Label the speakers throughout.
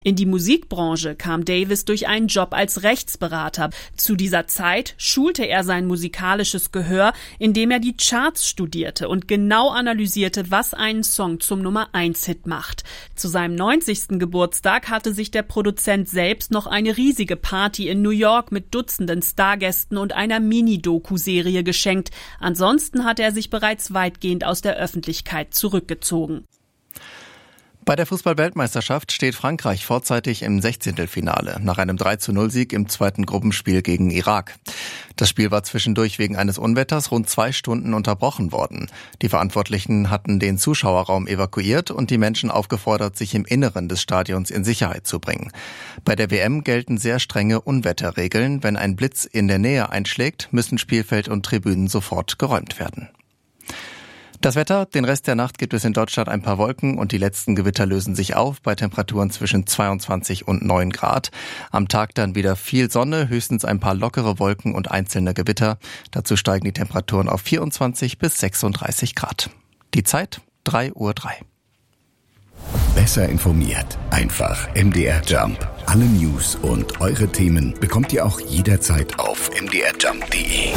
Speaker 1: In die Musikbranche kam Davis durch einen Job als Rechtsberater. Zu dieser Zeit schulte er sein musikalisches Gehör, indem er die Charts studierte und genau analysierte, was einen Song zum Nummer-1-Hit macht. Zu seinem 90. Geburtstag hatte sich der Produzent selbst noch eine riesige Party in New York mit Dutzenden Stargästen und einer Mini-Doku-Serie geschenkt. Ansonsten hatte er sich bereits weitgehend aus der Öffentlichkeit zurückgezogen.
Speaker 2: Bei der Fußball-Weltmeisterschaft steht Frankreich vorzeitig im 16. nach einem 3-0-Sieg im zweiten Gruppenspiel gegen Irak. Das Spiel war zwischendurch wegen eines Unwetters rund 2 Stunden unterbrochen worden. Die Verantwortlichen hatten den Zuschauerraum evakuiert und die Menschen aufgefordert, sich im Inneren des Stadions in Sicherheit zu bringen. Bei der WM gelten sehr strenge Unwetterregeln. Wenn ein Blitz in der Nähe einschlägt, müssen Spielfeld und Tribünen sofort geräumt werden. Das Wetter: Den Rest der Nacht gibt es in Deutschland ein paar Wolken und die letzten Gewitter lösen sich auf bei Temperaturen zwischen 22 und 9 Grad. Am Tag dann wieder viel Sonne, höchstens ein paar lockere Wolken und einzelne Gewitter. Dazu steigen die Temperaturen auf 24 bis 36 Grad. Die Zeit 3:03 Uhr.
Speaker 3: Besser informiert. Einfach MDR Jump. Alle News und eure Themen bekommt ihr auch jederzeit auf mdrjump.de.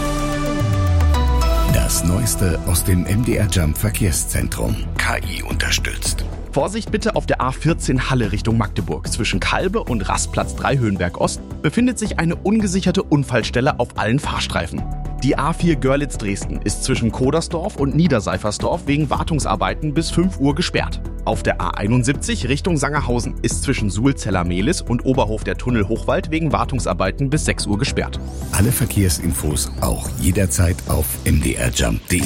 Speaker 3: Das Neueste aus dem MDR Jump Verkehrszentrum. KI unterstützt.
Speaker 4: Vorsicht bitte auf der A14 Halle Richtung Magdeburg. Zwischen Kalbe und Rastplatz 3 Höhenberg Ost befindet sich eine ungesicherte Unfallstelle auf allen Fahrstreifen. Die A4 Görlitz-Dresden ist zwischen Kodersdorf und Niederseifersdorf wegen Wartungsarbeiten bis 5 Uhr gesperrt. Auf der A71 Richtung Sangerhausen ist zwischen Sulzeller-Mehlis und Oberhof der Tunnel Hochwald wegen Wartungsarbeiten bis 6 Uhr gesperrt.
Speaker 3: Alle Verkehrsinfos auch jederzeit auf mdrjump.de.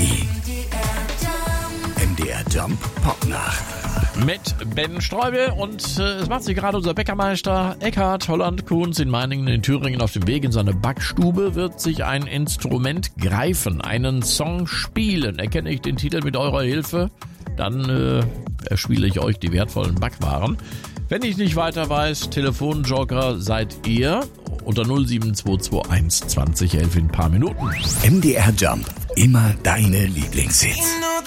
Speaker 3: MDR Jump Popnacht.
Speaker 5: Mit Ben Streubel und es macht sich gerade unser Bäckermeister Eckhard Holland-Kunz in Meiningen in Thüringen auf dem Weg in seine Backstube, wird sich ein Instrument greifen, einen Song spielen. Erkenne ich den Titel mit eurer Hilfe, dann erspiele ich euch die wertvollen Backwaren. Wenn ich nicht weiter weiß, Telefonjoker seid ihr unter 07221 20 11 in ein paar Minuten.
Speaker 3: MDR Jump, immer deine Lieblingshits.